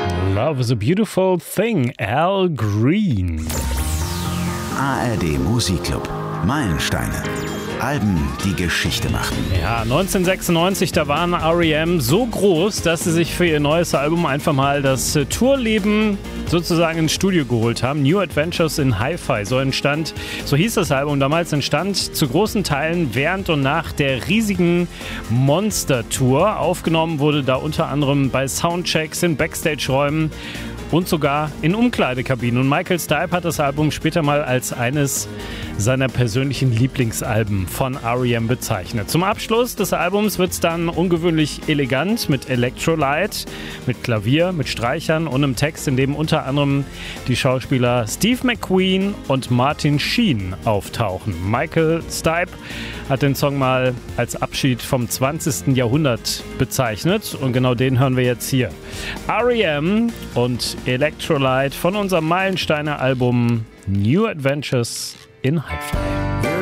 Love is a Beautiful Thing, Al Green. ARD Musikclub, Meilensteine. Alben, die Geschichte machten. Ja, 1996, da waren R.E.M. so groß, dass sie sich für ihr neues Album einfach mal das Tourleben sozusagen ins Studio geholt haben. New Adventures in Hi-Fi, so hieß das Album damals, entstand zu großen Teilen während und nach der riesigen Monster-Tour. Aufgenommen wurde da unter anderem bei Soundchecks in Backstage-Räumen und sogar in Umkleidekabinen. Und Michael Stipe hat das Album später mal als eines seiner persönlichen Lieblingsalben von R.E.M. bezeichnet. Zum Abschluss des Albums wird es dann ungewöhnlich elegant mit Electrolyte, mit Klavier, mit Streichern und einem Text, in dem unter anderem die Schauspieler Steve McQueen und Martin Sheen auftauchen. Michael Stipe hat den Song mal als Abschied vom 20. Jahrhundert bezeichnet und genau den hören wir jetzt hier. R.E.M. und Electrolyte von unserem Meilensteine-Album New Adventures in Hi-Fi.